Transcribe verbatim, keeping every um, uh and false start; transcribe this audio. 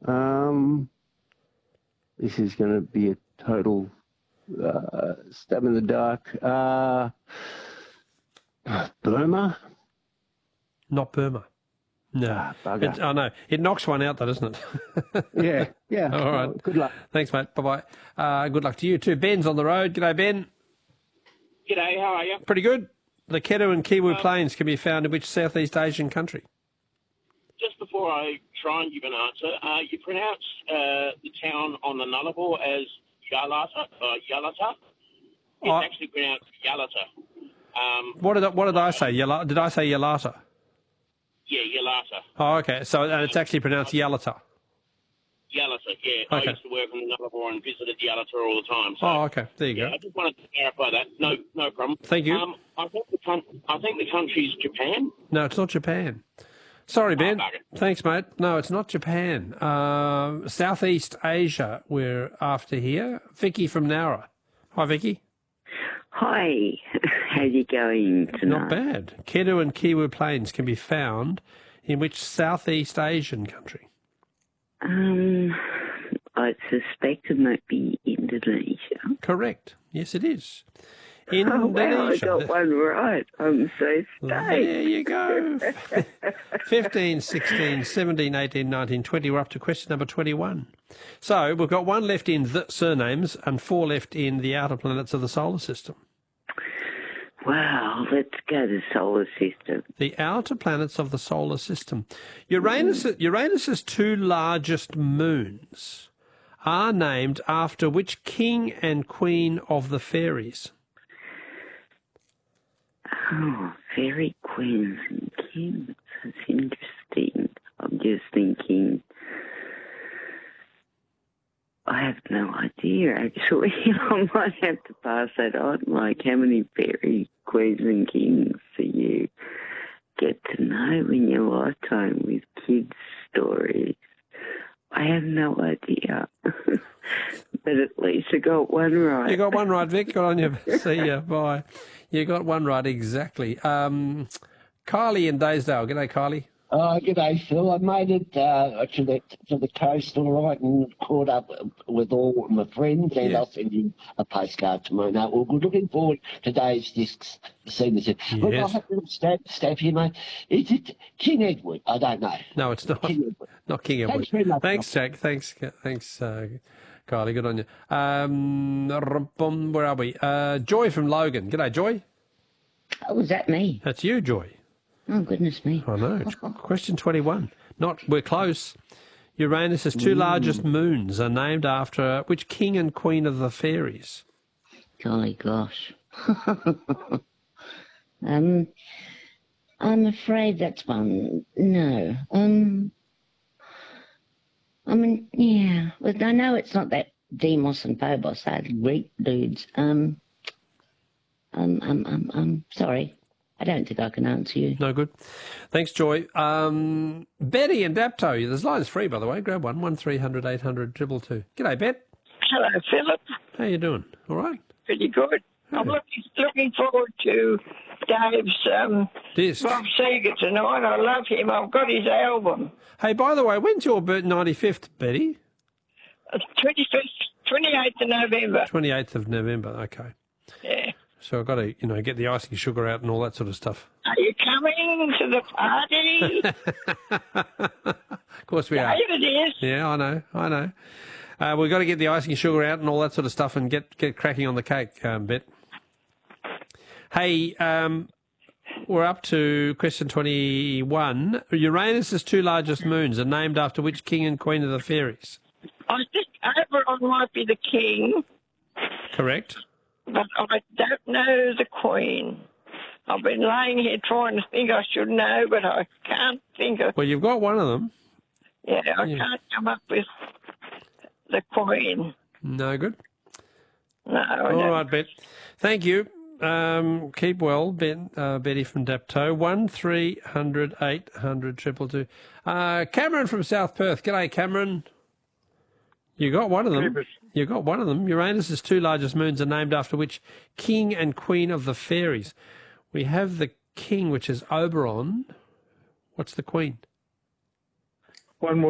Um, this is going to be a total uh, stab in the dark. Uh, Burma? Not Burma. No. Ah, bugger. It, oh, no. It knocks one out, though, doesn't it? Yeah, yeah. All right. Well, good luck. Thanks, mate. Bye-bye. Uh, good luck to you too. Ben's on the road. G'day, Ben. G'day, how are you? Pretty good. The Kedu and Kiwu Um, Plains can be found in which Southeast Asian country? Just before I try and give an answer, uh, you pronounce uh, the town on the Nullarbor as Yalata, uh, Yalata. It's Oh. actually pronounced Yalata. Um, What did I, what did I say? Yala, did I say Yalata? yeah, Yalata. Oh, okay. So and it's actually pronounced Yalata. Yalata, yeah. Okay. I used to work on the Nullarbor and visited Yalata all the time. So, Oh, okay. There you yeah, go. I just wanted to clarify that. No, no problem. Thank you. Um, I think the coun- I think the country's Japan. No, it's not Japan. Sorry, Ben. bugger. Thanks, mate. No, it's not Japan. Uh, Southeast Asia we're after here. Vicky from Nowra. Hi, Vicky. Hi, how's it going tonight? Not bad. Kedu and Kiwu Plains can be found in which Southeast Asian country? Um, I suspect it might be Indonesia. Correct. Yes, it is. Oh, wow, I Indonesia. got one right. I'm so There stoked. you go. fifteen, sixteen, seventeen, eighteen, nineteen, twenty. We're up to question number twenty-one. So we've got one left in the surnames and four left in the outer planets of the solar system. Wow, let's go to solar system. The outer planets of the solar system. Uranus, Uranus's two largest moons are named after which king and queen of the fairies? Oh, fairy queens and kings. That's interesting. I'm just thinking. I have no idea, actually. I might have to pass that on. Like, how many fairy queens and kings do you get to know in your lifetime with kids' stories? I have no idea. But at least I got one right. You got one right, Vic. Got on you. See ya. Bye. You got one right, exactly. Um, Kylie in Daysdale. G'day, Kylie. Oh, g'day, Phil. I made it uh, to the to the coast all right and caught up with all my friends, and Yeah. I'll send you a postcard tomorrow night. Well, we're looking forward to today's discs. Seeing this. Look, I Yes. have a little stab, stab here, mate. Is it King Edward? I don't know. No, it's not. King Edward. Not King Edward. Thanks very much. Thanks, Jack. Thanks, thanks, uh, Kylie. Good on you. Um, rum-bum, where are we? Uh, Joy from Logan. G'day, Joy. Oh, was that me? That's you, Joy. Oh, goodness me. I know. It's question twenty-one. Not. We're close. Uranus's two largest moons are named after which king and queen of the fairies? Golly gosh. um, I'm afraid that's one. No. Um, I mean, yeah. Well, I know it's not that Demos and Phobos, they're Greek dudes. Um, um, um, um, um, sorry. I don't think I can answer you. No good. Thanks, Joy. Um, Betty and Dapto. There's lines free, by the way. Grab one. One three hundred eight hundred two two two. G'day, Bet. Hello, Philip. How you doing? All right? Pretty good. I'm Hey. looking looking forward to Dave's um, Discs. Bob Seger tonight. I love him. I've got his album. Hey, by the way, when's your birth? ninety-fifth, Betty? It's twenty-fifth, twenty-eighth of November. twenty-eighth of November. Okay. Yeah. So I've got to, you know, get the icing sugar out and all that sort of stuff. Are you coming to the party? Of course we are. David is. Yeah, I know. I know. Uh, we've got to get the icing sugar out and all that sort of stuff and get, get cracking on the cake, um, Bet. Hey, um, we're up to question twenty-one. Uranus's two largest moons are named after which king and queen of the fairies? I think Oberon might be the king, Correct. but I don't know the queen. I've been laying here trying to think I should know, but I can't think of. Well, you've got one of them. Yeah, I Yeah. can't come up with the queen. No good. No, I All don't. right, Bet. Thank you. Um, keep well, Ben, uh, Betty from Dapto. One three hundred eight hundred triple two. Uh, Cameron from South Perth. G'day, Cameron. You got one of them. You got one of them. Uranus's two largest moons are named after which king and queen of the fairies? We have the king, which is Oberon. What's the queen? One more.